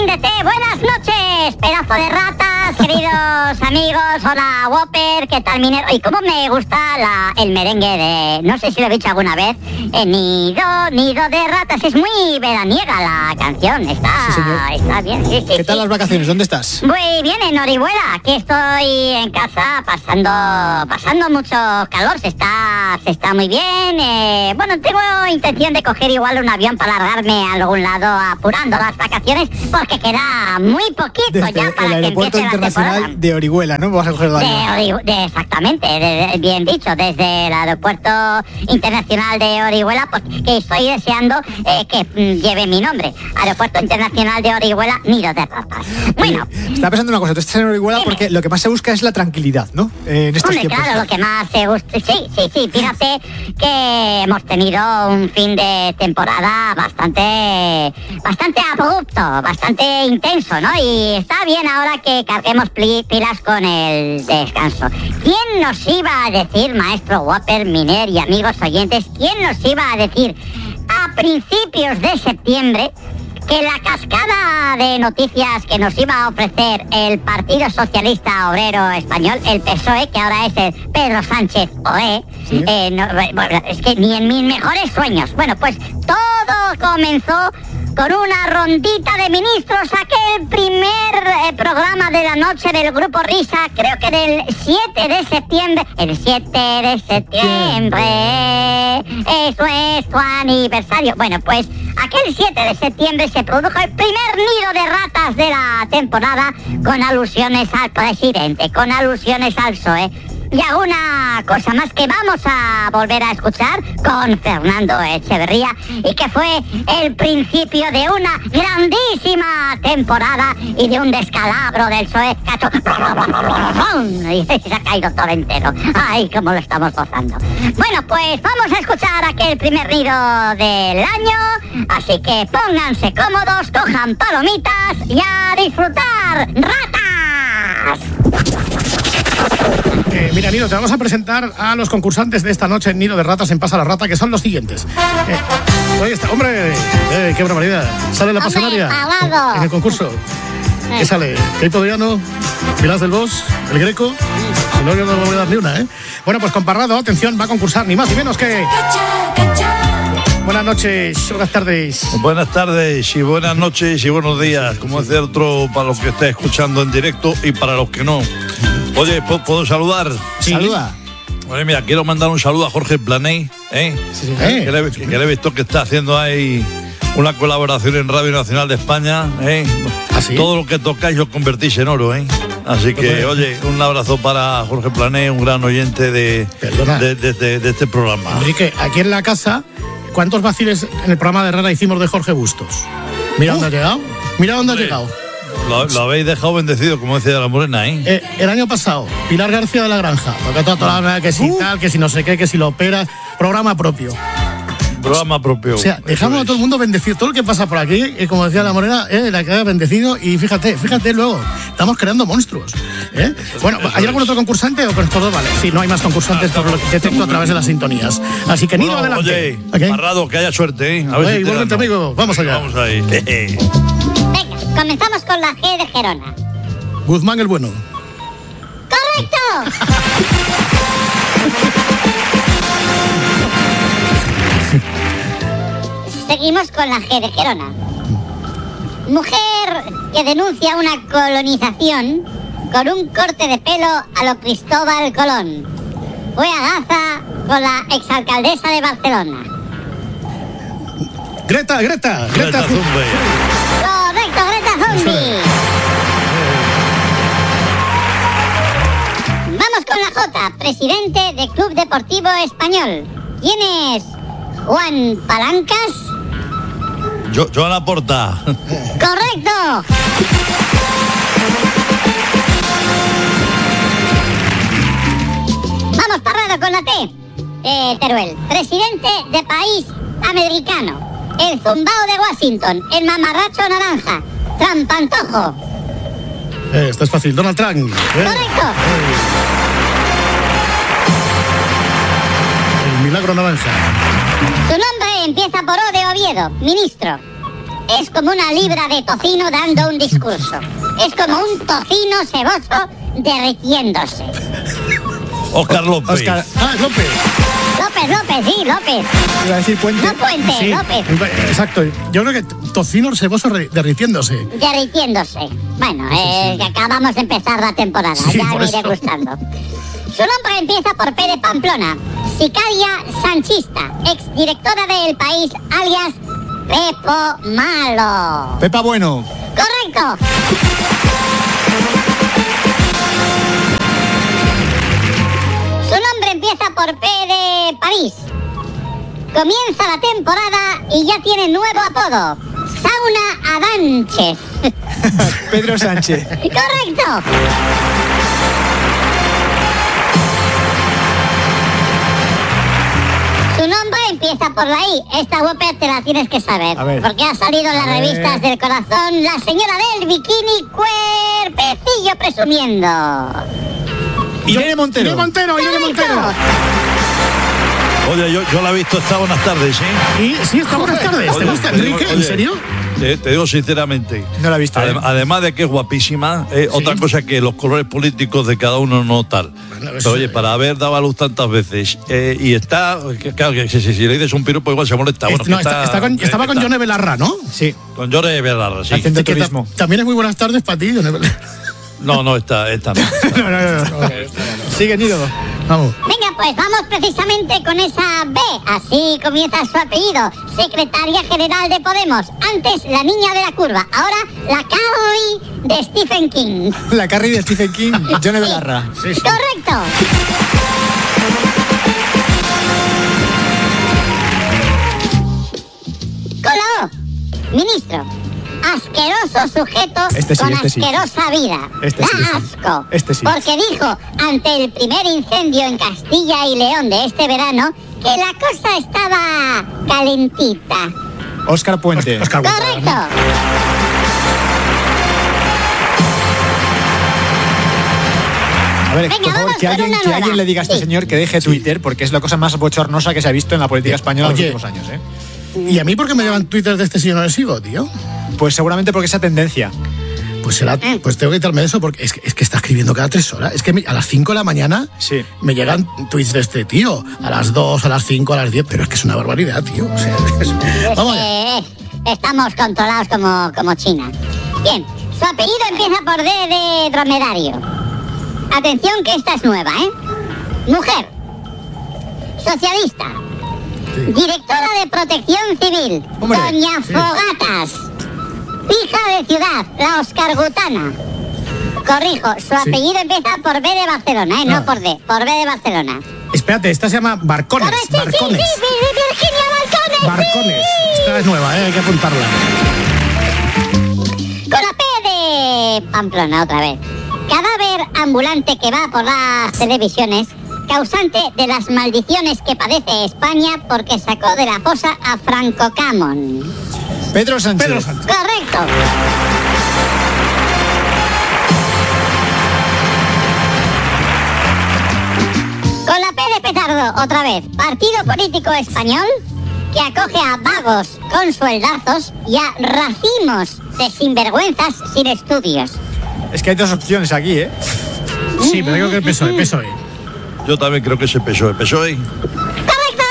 de té, buenas noches, pedazo de ratas, queridos amigos. Hola, Whopper, ¿qué tal, minero? Y cómo me gusta el merengue de... No sé si lo he dicho alguna vez. Nido de ratas. Es muy veraniega la canción. Está bien, sí. ¿Qué tal las vacaciones? ¿Dónde estás? Muy bien, en Orihuela. Aquí estoy en casa pasando mucho calor. Se está muy bien. Bueno, tengo intención de coger igual un avión para largarme a algún lado apurando las vacaciones, porque queda muy poquito desde ya para el que aeropuerto empiece la temporada. internacional de Orihuela, ¿no? Vas a coger el avión. Exactamente, bien dicho, desde el aeropuerto internacional de Orihuela, pues, que estoy deseando que lleve mi nombre. Aeropuerto internacional de Orihuela, Nido de ratas. Bueno. Estaba pensando una cosa, tú estás en Orihuela porque lo que más se busca es la tranquilidad, ¿no? En estos tiempos. Claro, lo que más se gusta. Sí. Fíjate que hemos tenido un fin de temporada bastante abrupto, bastante intenso, ¿no? Y está bien ahora que carguemos pilas con el descanso. ¿Quién nos iba a decir, maestro Whopper, Miner y amigos oyentes, quién nos iba a decir a principios de septiembre que la cascada de noticias que nos iba a ofrecer el Partido Socialista Obrero Español, el PSOE, que ahora es el Pedro Sánchez OE, ¿sí? Es que ni en mis mejores sueños. Bueno, pues todo comenzó con una rondita de ministros, aquel primer programa de la noche del Grupo Risa, creo que del 7 de septiembre. El 7 de septiembre, eso es tu aniversario. Bueno, pues aquel 7 de septiembre se produjo el primer nido de ratas de la temporada, con alusiones al presidente, con alusiones al PSOE. Y alguna cosa más que vamos a volver a escuchar con Fernando Echeverría, y que fue el principio de una grandísima temporada y de un descalabro del PSOE que ha hecho... y se ha caído todo entero. ¡Ay, cómo lo estamos gozando! Bueno, pues vamos a escuchar aquel primer nido del año, así que pónganse cómodos, cojan palomitas y a disfrutar. ¡Ratas! Mira, Nido, te vamos a presentar a los concursantes de esta noche en Nido de Ratas en Pasa la Rata, que son los siguientes. Ahí está, hombre, qué barbaridad. Sale la pasionaria en el concurso. ¿Qué sale? Keito Diano, Pilar del Bosch, el Greco. Si no, yo no voy a dar ni una, ¿eh? Bueno, pues con Parrado, atención, va a concursar ni más ni menos que... Buenas noches, buenas tardes. Buenas tardes y buenas noches y buenos días, como decía otro, para los que esté escuchando en directo y para los que no. Oye, ¿puedo saludar? Sí. Saluda. Bueno, mira, quiero mandar un saludo a Jorge Planey, Sí. Que le he visto que está haciendo ahí una colaboración en Radio Nacional de España, ¿Ah, sí? Todo lo que tocáis lo convertís en oro, Así que, oye, un abrazo para Jorge Planey, un gran oyente de este programa. Enrique, aquí en la casa, ¿cuántos vaciles en el programa de Rara hicimos de Jorge Bustos? Mira dónde ha llegado. Mira dónde ha llegado. Lo habéis dejado bendecido, como decía la Morena, El año pasado, Pilar García de la Granja, porque toda la que si tal, que si no sé qué, que si lo opera, programa propio. Programa propio. O sea, dejamos a todo el mundo bendecido. Todo lo que pasa por aquí, como decía la Morena, la queda bendecido. Y fíjate luego, estamos creando monstruos. Bueno, ¿hay algún otro concursante o con estos dos? Vale, sí, no hay más concursantes por lo que detecto a través de la sintonías. Así que Nido, adelante. Oye, Parrado, que haya suerte, A ver, igualmente, amigo, vamos allá. Vamos ahí. Venga, comenzamos con la G de Gerona. Guzmán el Bueno. ¡Correcto! Seguimos con la G de Gerona. Mujer que denuncia una colonización con un corte de pelo a lo Cristóbal Colón. Fue a Gaza con la exalcaldesa de Barcelona. Greta Thunberg. Correcto, Greta Thunberg. Vamos con la J, presidente del Club Deportivo Español. ¿Quién es Juan Palancas? Joan Laporta. ¡Correcto! Vamos, Parrado, con la T. Teruel, presidente de país americano. El zumbao de Washington, el mamarracho naranja, Trampantojo. Esto es fácil, Donald Trump. ¡Correcto! El milagro naranja. Su nombre empieza por O de Oviedo, ministro. es como una libra de tocino dando un discurso. Es como un tocino ceboso derritiéndose. Óscar López. Óscar. López. López, sí, López. Iba a decir Puente. No Puente, Sí, López. exacto. Yo creo que tocino ceboso derritiéndose. Derritiéndose. Bueno, que acabamos de empezar la temporada, Sí, ya por me iré eso. gustando. Su nombre empieza por P de Pamplona. Sicaria sanchista, exdirectora del País, alias Pepo Malo. Pepa Bueno. ¡Correcto! Su nombre empieza por P de París. Comienza la temporada y ya tiene nuevo apodo. Sauna Adanches. Pedro Sánchez. ¡Correcto! Su nombre empieza por la I. Esta Whopper te la tienes que saber. A ver. Porque ha salido en las revistas del corazón la señora del bikini cuerpecillo presumiendo. Irene Montero. Irene Montero. Oye, yo la he visto esta buenas tardes, ¿sí? Y sí, está buenas tardes. ¿Te Oye, gusta, te digo- Enrique? ¿En oye, serio? Te digo sinceramente. No la he visto. Además de que es guapísima, otra cosa que los colores políticos de cada uno no tal. Bueno, Pero oye, para haber dado a luz tantas veces y está, claro que si le dices un piropo igual se molesta. Bueno, No, que estaba con Yone Belarra, ¿no? Sí. Con Yone Belarra, sí. Haciendo Que turismo. también es muy buenas tardes para ti, Yone Belarra. No, esta no. No. Sigue, Nido. Vamos. Venga, pues vamos precisamente con esa B. Así comienza su apellido. Secretaria General de Podemos. Antes la niña de la curva. Ahora la Carrie de Stephen King. La Carrie de Stephen King. Yone Belarra. Sí, sí. Correcto. Con la O. Ministro. Asqueroso sujeto Este sí, con este sí. asquerosa vida. Este Da sí, este sí. asco. Este sí. Porque dijo ante el primer incendio en Castilla y León de este verano que la cosa estaba calentita. Óscar Puente. Óscar Puente. Correcto. A ver, Venga, por favor, vamos que con alguien, una que alguien nueva. le diga a este Sí. señor que deje Twitter, porque es la cosa más bochornosa que se ha visto en la política española en los Oye. últimos años, ¿eh? ¿Y a mí por qué me llevan Twitter de este señor no le sigo, tío? Pues seguramente porque esa tendencia. Pues tengo que quitarme eso porque es que está escribiendo cada 3 horas. Es que a las 5 de la mañana Sí. me llegan tweets de este tío. A las 2, a las 5, a las 10. Pero es que es una barbaridad, tío. O sea, vamos allá. Estamos controlados como China. Bien, su apellido empieza por D de dromedario. Atención que esta es nueva, ¿eh? Mujer. Socialista. Sí. Directora de Protección Civil. Hombre, Doña sí. Fogatas. Hija de ciudad, la Oscar Gutana. Corrijo, su apellido empieza por B de Barcelona, no por D, por B de Barcelona. Espérate, esta se llama Barcones. Correcto, sí, Barcones. sí, Virginia Barcones. Barcones. Esta es nueva, hay que apuntarla. Con la P de Pamplona otra vez. Cadáver ambulante que va por las televisiones, causante de las maldiciones que padece España porque sacó de la fosa a Franco Camón. Pedro Sánchez. Pedro Sánchez. Correcto. Con la P de petardo, otra vez. Partido político español que acoge a vagos con sueldazos y a racimos de sinvergüenzas sin estudios. Es que hay dos opciones aquí, ¿eh? Sí, pero digo que el PSOE. Yo también creo que es el PSOE. PSOE. ¡Correcto!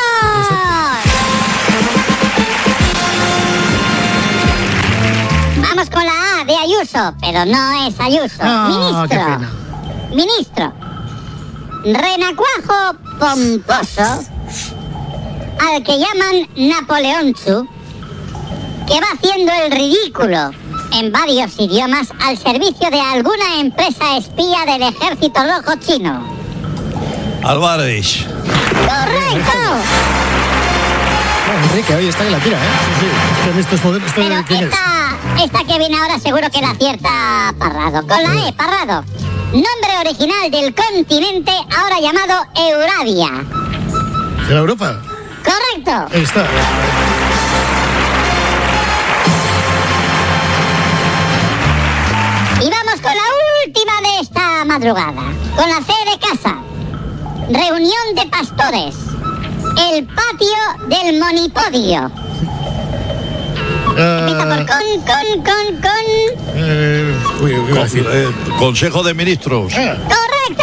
Vamos con la A de Ayuso, pero no es Ayuso. Ah, qué pena. Ministro. Renacuajo pomposo, al que llaman Napoleonchu, que va haciendo el ridículo en varios idiomas al servicio de alguna empresa espía del Ejército Rojo Chino. Álvarez. ¡Correcto! Enrique, oye, está que la tira, ¿eh? Sí, es que estos modelos, Pero ¿quién es? esta que viene ahora seguro que la acierta Parrado. Con la E, Parrado. Nombre original del continente ahora llamado Euradia. ¿De la Europa? ¡Correcto! Ahí está. Y vamos con la última de esta madrugada. Con la C de casa. Reunión de pastores. El patio del monipodio. Empieza por iba a decir. Consejo de Ministros. ¡Correcto!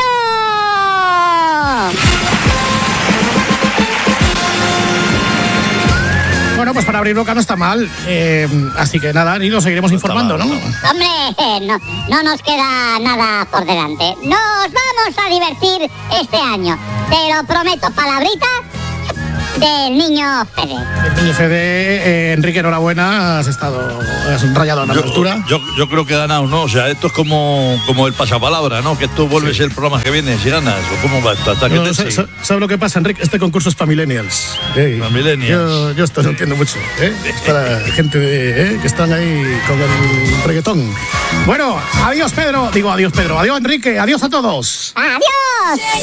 Bueno, pues para abrir boca no está mal. Así que nada, y lo seguiremos informando, ¿no? Hombre, no nos queda nada por delante. Nos vamos a divertir este año. Te lo prometo, palabrita del niño Fede. El niño Fede, Enrique, enhorabuena, has rayado a la altura. Yo creo que ganamos, ¿no? O sea, esto es como el pasapalabra, ¿no? Que esto vuelve a ser el programa que viene si ganas. ¿O cómo va esto? Hasta que ¿Sabes lo que pasa, Enrique? Este concurso es para millennials. Para millennials. Yo esto no entiendo mucho. Es para gente que están ahí con el reggaetón. Bueno, adiós Pedro. Digo adiós Pedro. Adiós Enrique. Adiós a todos. ¡Adiós!